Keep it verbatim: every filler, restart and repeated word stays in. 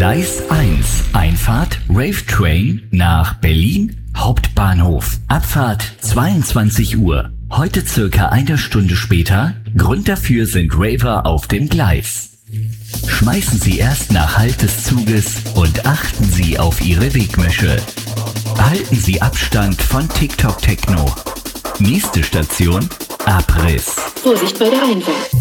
Gleis eins, Einfahrt Rave Train nach Berlin Hauptbahnhof. Abfahrt zweiundzwanzig Uhr. Heute circa eine Stunde später. Grund dafür sind Raver auf dem Gleis. Schmeißen Sie erst nach Halt des Zuges und achten Sie auf Ihre Wegmische. Halten Sie Abstand von TikTok Techno. Nächste Station, Abriss. Vorsicht bei der Einfahrt.